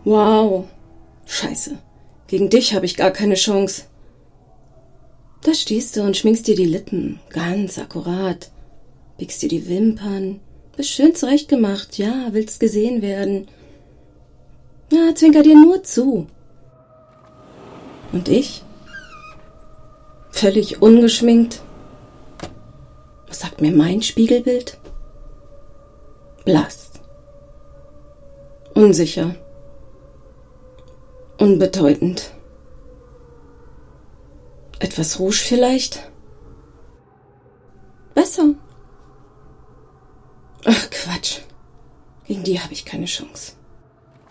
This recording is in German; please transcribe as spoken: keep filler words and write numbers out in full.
Wow. Scheiße. Gegen dich habe ich gar keine Chance. Da stehst du und schminkst dir die Lippen. Ganz akkurat. Biegst dir die Wimpern. Bist schön zurechtgemacht. Ja, willst gesehen werden. Ja, zwinker dir nur zu. Und ich? Völlig ungeschminkt. Was sagt mir mein Spiegelbild? Blass. Unsicher. Unbedeutend. Etwas Rouge vielleicht? Besser. Ach, Quatsch. Gegen die habe ich keine Chance.